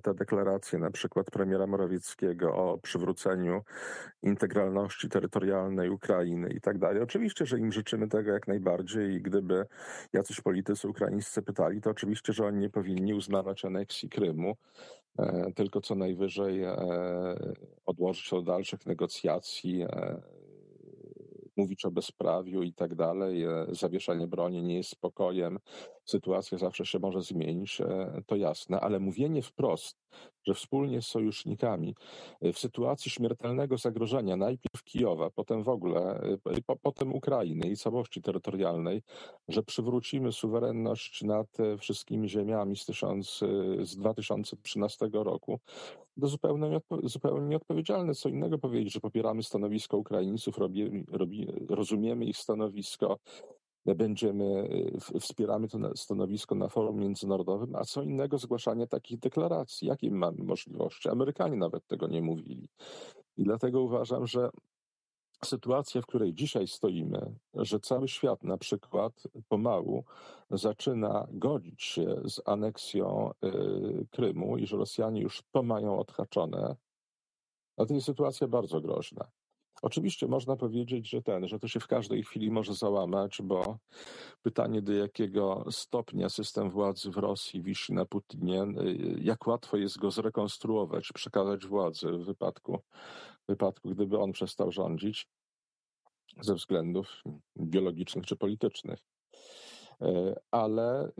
te deklaracje na przykład premiera Morawieckiego o przywróceniu integralności terytorialnej Ukrainy i tak dalej. Oczywiście, że im życzymy tego jak najbardziej i gdyby jacyś politycy ukraińscy pytali, to oczywiście, że oni nie powinni uznawać aneksji Krymu, e, tylko co najwyżej e, odłożyć do dalszych negocjacji, e, mówić o bezprawiu i tak dalej. E, zawieszanie broni nie jest spokojem, sytuacja zawsze się może zmienić, e, to jasne, ale mówienie wprost, że wspólnie z sojusznikami w sytuacji śmiertelnego zagrożenia, najpierw Kijowa, potem w ogóle, po, potem Ukrainy i całości terytorialnej, że przywrócimy suwerenność nad wszystkimi ziemiami z, tysiąc, z dwa tysiące trzynastego roku, to zupełnie, nieodpo- zupełnie nieodpowiedzialne. Co innego powiedzieć, że popieramy stanowisko Ukraińców, robi, robi, rozumiemy ich stanowisko, będziemy, wspieramy to stanowisko na forum międzynarodowym, a co innego zgłaszanie takich deklaracji. Jakie mamy możliwości? Amerykanie nawet tego nie mówili. I dlatego uważam, że sytuacja, w której dzisiaj stoimy, że cały świat na przykład pomału zaczyna godzić się z aneksją y, Krymu i że Rosjanie już to mają odhaczone, no to jest sytuacja bardzo groźna. Oczywiście można powiedzieć, że ten, że to się w każdej chwili może załamać, bo pytanie, do jakiego stopnia system władzy w Rosji wisi na Putinie, jak łatwo jest go zrekonstruować, przekazać władzę w wypadku, w wypadku, gdyby on przestał rządzić ze względów biologicznych czy politycznych. Ale,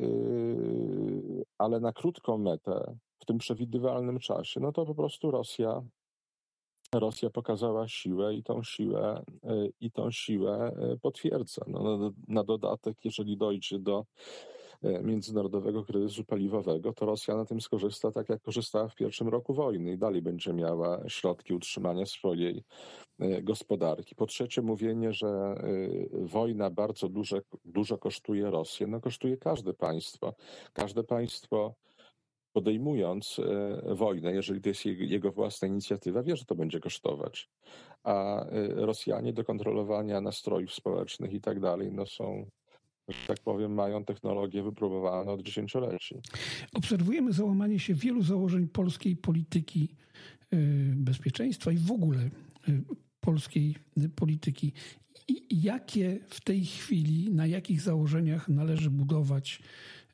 ale na krótką metę, w tym przewidywalnym czasie, no to po prostu Rosja Rosja pokazała siłę i tą siłę, i tą siłę potwierdza. No, na, na dodatek, jeżeli dojdzie do międzynarodowego kryzysu paliwowego, to Rosja na tym skorzysta tak, jak korzystała w pierwszym roku wojny i dalej będzie miała środki utrzymania swojej gospodarki. Po trzecie, mówienie, że wojna bardzo dużo, dużo kosztuje Rosję, no kosztuje każde państwo. Każde państwo podejmując wojnę, jeżeli to jest jego własna inicjatywa, wie, że to będzie kosztować. A Rosjanie do kontrolowania nastrojów społecznych i tak dalej, no są, że tak powiem, mają technologię wypróbowaną od dziesięcioleci. Obserwujemy załamanie się wielu założeń polskiej polityki bezpieczeństwa i w ogóle polskiej polityki. I jakie w tej chwili, na jakich założeniach należy budować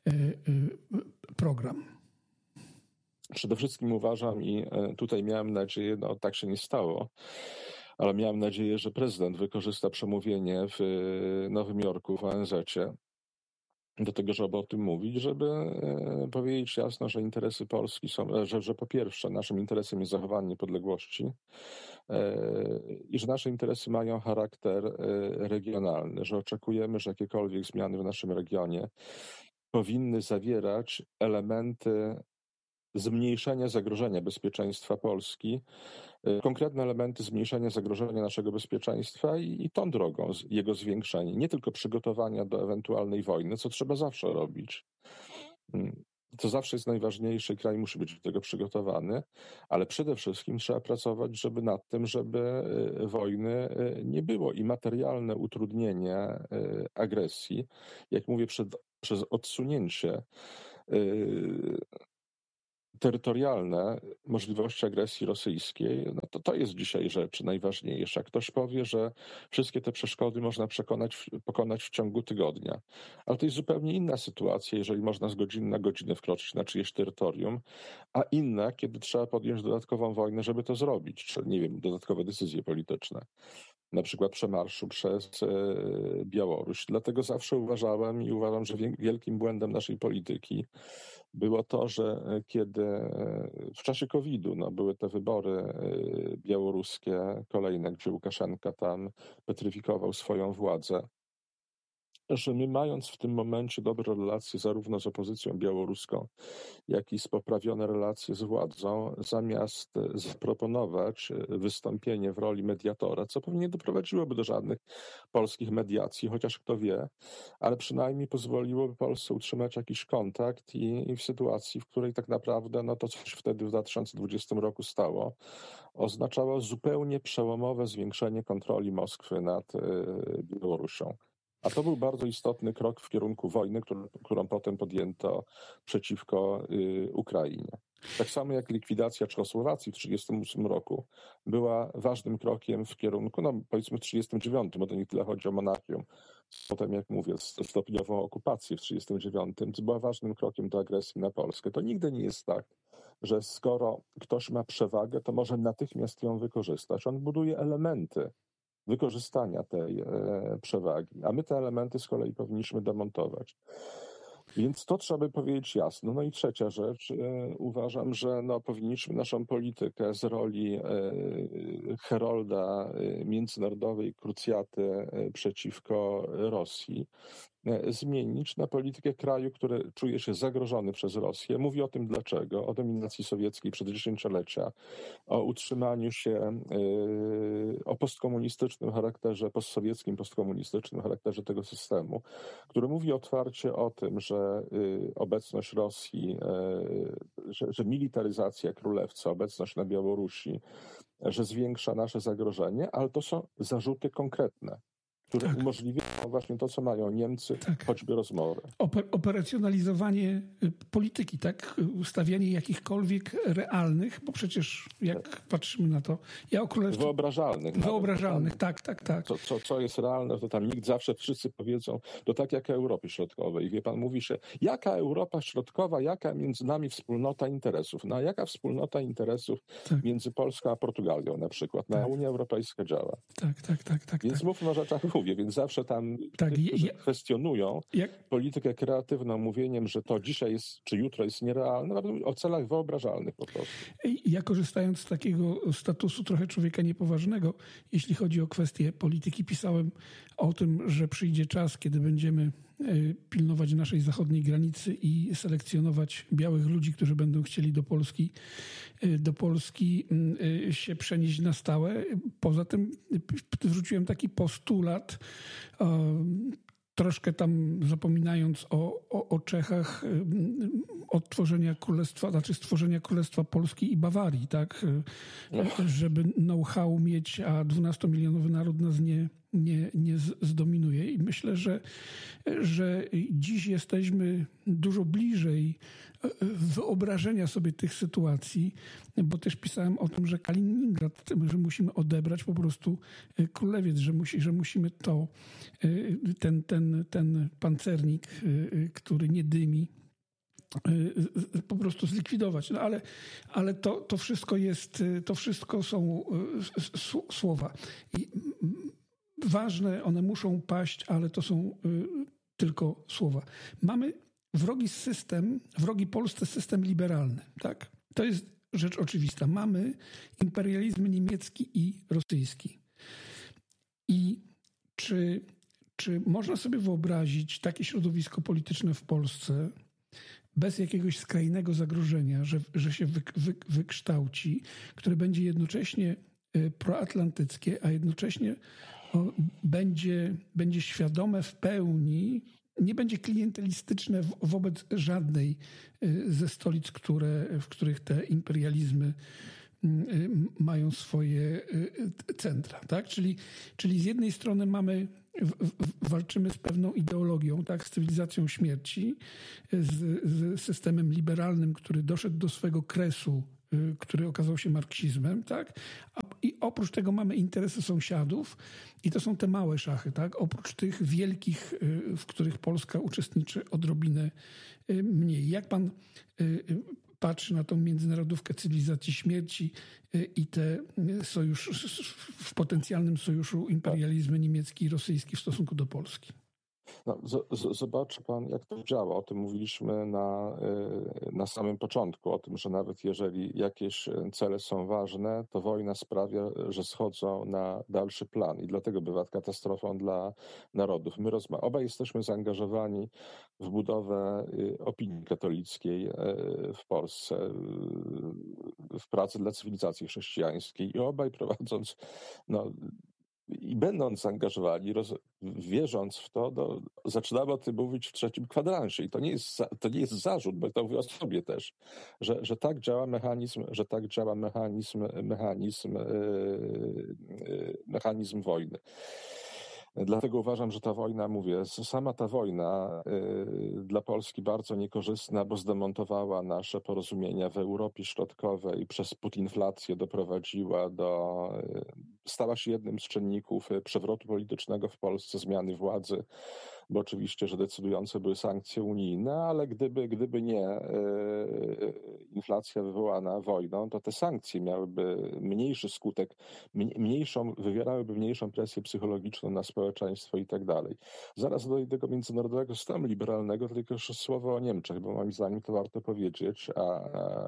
program? Przede wszystkim uważam i tutaj miałem nadzieję, no tak się nie stało, ale miałem nadzieję, że prezydent wykorzysta przemówienie w Nowym Jorku w O N Z-cie do tego, żeby o tym mówić, żeby powiedzieć jasno, że interesy Polski są, że, że po pierwsze naszym interesem jest zachowanie niepodległości i że nasze interesy mają charakter regionalny, że oczekujemy, że jakiekolwiek zmiany w naszym regionie powinny zawierać elementy zmniejszenia zagrożenia bezpieczeństwa Polski, konkretne elementy zmniejszenia zagrożenia naszego bezpieczeństwa i, i tą drogą jego zwiększenie, nie tylko przygotowania do ewentualnej wojny, co trzeba zawsze robić. To zawsze jest najważniejsze, kraj musi być do tego przygotowany, ale przede wszystkim trzeba pracować, żeby nad tym, żeby wojny nie było i materialne utrudnienie agresji, jak mówię, przed, przez odsunięcie terytorialne możliwości agresji rosyjskiej, no to to jest dzisiaj rzecz najważniejsza. Ktoś powie, że wszystkie te przeszkody można przekonać, pokonać w ciągu tygodnia. Ale to jest zupełnie inna sytuacja, jeżeli można z godziny na godzinę wkroczyć na czyjeś terytorium, a inna, kiedy trzeba podjąć dodatkową wojnę, żeby to zrobić, czyli, nie wiem, dodatkowe decyzje polityczne. Na przykład przemarszu przez Białoruś. Dlatego zawsze uważałem i uważam, że wielkim błędem naszej polityki było to, że kiedy w czasie kowida no, były te wybory białoruskie kolejne, gdzie Łukaszenka tam petryfikował swoją władzę, że my mając w tym momencie dobre relacje zarówno z opozycją białoruską, jak i z poprawione relacje z władzą, zamiast zaproponować wystąpienie w roli mediatora, co pewnie nie doprowadziłoby do żadnych polskich mediacji, chociaż kto wie, ale przynajmniej pozwoliłoby Polsce utrzymać jakiś kontakt i, i w sytuacji, w której tak naprawdę no to, co się wtedy w dwa tysiące dwudziestym roku stało, oznaczało zupełnie przełomowe zwiększenie kontroli Moskwy nad y, Białorusią. A to był bardzo istotny krok w kierunku wojny, którą, którą potem podjęto przeciwko y, Ukrainie. Tak samo jak likwidacja Czechosłowacji w tysiąc dziewięćset trzydziestym ósmym roku była ważnym krokiem w kierunku, no powiedzmy w tysiąc dziewięćset trzydziestym dziewiątym, bo to nie tyle chodzi o Monachium. Potem, jak mówię, stopniową okupację w tysiąc dziewięćset trzydziestym dziewiątym, co była ważnym krokiem do agresji na Polskę. To nigdy nie jest tak, że skoro ktoś ma przewagę, to może natychmiast ją wykorzystać. On buduje elementy wykorzystania tej e, przewagi, a my te elementy z kolei powinniśmy demontować. Więc to trzeba by powiedzieć jasno. No i trzecia rzecz. E, uważam, że no, powinniśmy naszą politykę z roli e, herolda e, międzynarodowej krucjaty e, przeciwko Rosji e, zmienić na politykę kraju, który czuje się zagrożony przez Rosję. Mówię o tym dlaczego. O dominacji sowieckiej przez dziesięciolecia, o utrzymaniu się, e, o postkomunistycznym charakterze, postsowieckim, postkomunistycznym charakterze tego systemu, który mówi otwarcie o tym, że y, obecność Rosji, y, że, że militaryzacja królewca, obecność na Białorusi, że zwiększa nasze zagrożenie, ale to są zarzuty konkretne, które Tak. umożliwiają właśnie to, co mają Niemcy, Tak. choćby rozmowy. Oper- operacjonalizowanie y, polityki, tak? Ustawianie jakichkolwiek realnych, bo przecież jak patrzymy na to, ja o królestwie... Wyobrażalnych. Wyobrażalnych, nawet, tak, tak, tak. Co, co, co jest realne, to tam nikt zawsze, wszyscy powiedzą, to tak jak Europy Środkowej. Wie pan, mówi się, jaka Europa Środkowa, jaka między nami wspólnota interesów. No a jaka wspólnota interesów Tak. między Polską a Portugalią na przykład? Na Tak. Unia Europejska działa. Tak, tak, tak, tak. Więc tak. mówmy o rzeczach, mówię, więc zawsze tam Tak, tych, którzy ja- kwestionują Jak, politykę kreatywną mówieniem, że to dzisiaj jest, czy jutro jest nierealne, nawet mówię o celach wyobrażalnych po prostu. Ja korzystając z takiego statusu trochę człowieka niepoważnego, jeśli chodzi o kwestie polityki, pisałem o tym, że przyjdzie czas, kiedy będziemy e, pilnować naszej zachodniej granicy i selekcjonować białych ludzi, którzy będą chcieli do Polski, e, do Polski m, e, się przenieść na stałe. Poza tym e, wrzuciłem taki postulat, e, troszkę tam zapominając o, o, o Czechach, ym, odtworzenia królestwa, znaczy stworzenia Królestwa Polski i Bawarii, tak? Y, Żeby know-how mieć, a dwunastomilionowy naród nas nie, nie, nie z- zdominuje. I myślę, że, że dziś jesteśmy dużo bliżej y, wyobrażenia sobie tych sytuacji, bo też pisałem o tym, że Kaliningrad, że musimy odebrać po prostu y, królewiec, że, musi, że musimy to, y, ten, ten, ten pancernik, y, y, który nie dymi, y, y, po prostu zlikwidować. No ale ale to, to wszystko jest, y, to wszystko są y, s- s- słowa. I mm, ważne, one muszą paść, ale to są y, tylko słowa. Mamy wrogi system, wrogi Polsce system liberalny, tak? To jest rzecz oczywista. Mamy imperializm niemiecki i rosyjski. I czy, czy można sobie wyobrazić takie środowisko polityczne w Polsce bez jakiegoś skrajnego zagrożenia, że, że się wy, wy, wykształci, które będzie jednocześnie y, proatlantyckie, a jednocześnie o, będzie, będzie świadome w pełni, nie będzie klientelistyczne w, wobec żadnej y, ze stolic, które, w których te imperializmy y, mają swoje y, centra, tak? Czyli, czyli z jednej strony mamy, w, w, walczymy z pewną ideologią, tak? Z cywilizacją śmierci, z, z systemem liberalnym, który doszedł do swego kresu, y, który okazał się marksizmem, tak? A, I oprócz tego mamy interesy sąsiadów i to są te małe szachy, tak? Oprócz tych wielkich, y, w których Polska uczestniczy odrobinę y, mniej. Jak pan y, y, patrzy na tą międzynarodówkę cywilizacji śmierci y, i te y, sojusz, w potencjalnym sojuszu imperializmy niemiecki i rosyjski w stosunku do Polski? No, z, z, zobaczy pan, jak to działa. O tym mówiliśmy na, y, na samym początku, o tym, że nawet jeżeli jakieś cele są ważne, to wojna sprawia, że schodzą na dalszy plan i dlatego bywa katastrofą dla narodów. My rozma- obaj jesteśmy zaangażowani w budowę y, opinii katolickiej y, w Polsce, y, w pracy dla cywilizacji chrześcijańskiej i obaj prowadząc no, i będąc zaangażowani, roz, wierząc w to, no, zaczynamy o tym mówić w trzecim kwadransie. I to nie jest, za- to nie jest zarzut, bo to mówię o sobie też, że, że tak działa mechanizm, że tak działa mechanizm, mechanizm, yy, yy, mechanizm wojny. Dlatego uważam, że ta wojna, mówię, sama ta wojna y, dla Polski bardzo niekorzystna, bo zdemontowała nasze porozumienia w Europie Środkowej, przez putinflację doprowadziła do, y, stała się jednym z czynników przewrotu politycznego w Polsce, zmiany władzy, bo oczywiście, że decydujące były sankcje unijne, ale gdyby, gdyby nie y, inflacja wywołana wojną, to te sankcje miałyby mniejszy skutek, mniejszą, wywierałyby mniejszą presję psychologiczną na społeczeństwo i tak dalej. Zaraz do tego międzynarodowego systemu liberalnego, tylko jeszcze słowo o Niemczech, bo moim zdaniem to warto powiedzieć, a,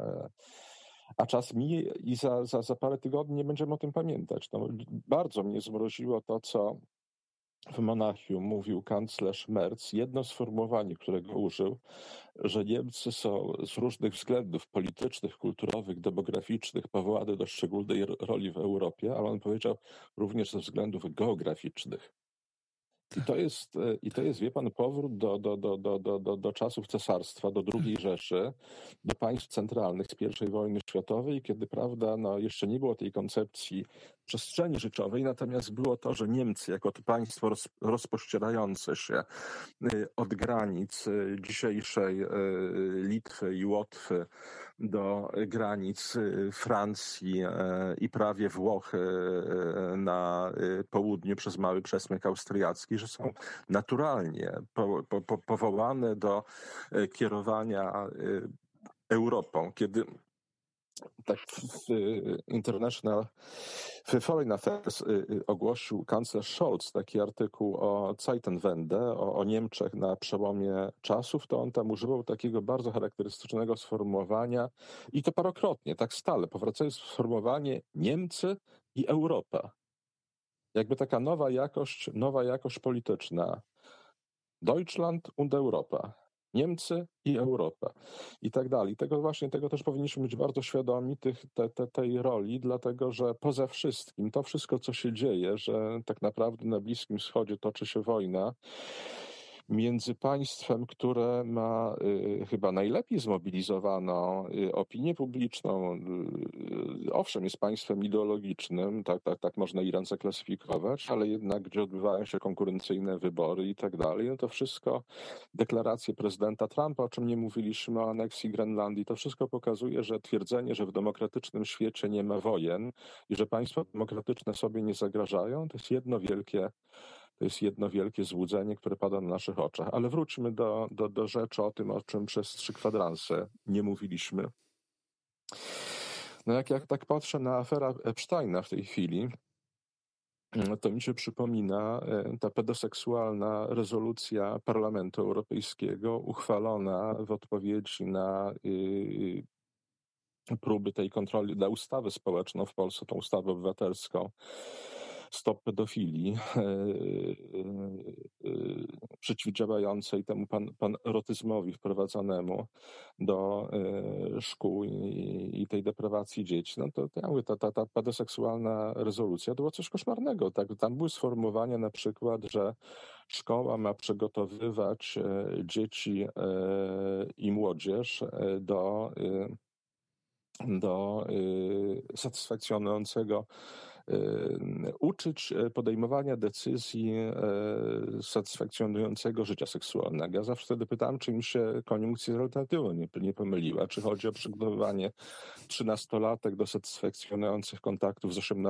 a czas mije i za, za, za parę tygodni nie będziemy o tym pamiętać. No, bardzo mnie zmroziło to, co w Monachium mówił kanclerz Merz, jedno sformułowanie, którego użył, że Niemcy są z różnych względów politycznych, kulturowych, demograficznych powołane do szczególnej roli w Europie, ale on powiedział również ze względów geograficznych. I to jest, i to jest, wie pan, powrót do, do, do, do, do, do, do czasów cesarstwa, do drugiej Rzeszy, do państw centralnych z pierwszej wojny światowej, kiedy, prawda, no, jeszcze nie było tej koncepcji przestrzeni życiowej, natomiast było to, że Niemcy jako to państwo roz, rozpościerające się od granic dzisiejszej Litwy i Łotwy do granic Francji i prawie Włoch na południu przez mały przesmyk austriacki, że są naturalnie po, po, po, powołane do kierowania Europą. Kiedy tak w International Foreign Affairs ogłosił kanclerz Scholz taki artykuł o Zeitenwende, o, o Niemczech na przełomie czasów, to on tam używał takiego bardzo charakterystycznego sformułowania i to parokrotnie, tak stale, powracając sformułowanie Niemcy i Europa. Jakby taka nowa jakość, nowa jakość polityczna. Deutschland und Europa. Niemcy i Europa. I tak dalej. Tego właśnie, tego też powinniśmy być bardzo świadomi, tych, te, te, tej roli, dlatego że poza wszystkim, to wszystko, co się dzieje, że tak naprawdę na Bliskim Wschodzie toczy się wojna między państwem, które ma y, chyba najlepiej zmobilizowaną y, opinię publiczną, y, owszem, jest państwem ideologicznym, tak, tak, tak można Iran zaklasyfikować, ale jednak gdzie odbywają się konkurencyjne wybory i tak dalej, no to wszystko, deklaracje prezydenta Trumpa, o czym nie mówiliśmy, o aneksji Grenlandii, to wszystko pokazuje, że twierdzenie, że w demokratycznym świecie nie ma wojen i że państwa demokratyczne sobie nie zagrażają, to jest jedno wielkie To jest jedno wielkie złudzenie, które pada na naszych oczach. Ale wróćmy do, do, do rzeczy o tym, o czym przez trzy kwadranse nie mówiliśmy. No jak, jak tak patrzę na aferę Epsteina w tej chwili, to mi się przypomina ta pedoseksualna rezolucja Parlamentu Europejskiego uchwalona w odpowiedzi na y, próby tej kontroli, na ustawę społeczną w Polsce, tą ustawę obywatelską, Stop pedofilii, przeciwdziałającej temu pan, panrotyzmowi wprowadzanemu do szkół i, i tej deprawacji dzieci. No to, to ja mówię, ta, ta, ta pedoseksualna rezolucja to było coś koszmarnego. Tak? Tam były sformułowania na przykład, że szkoła ma przygotowywać dzieci i młodzież do do y, satysfakcjonującego y, uczyć podejmowania decyzji y, satysfakcjonującego życia seksualnego. Ja zawsze wtedy pytałem, czy mi się koniunkcja z alternatywą nie, nie pomyliła, czy chodzi o przygotowywanie trzynastolatek do satysfakcjonujących kontaktów z osiemnastolatkami,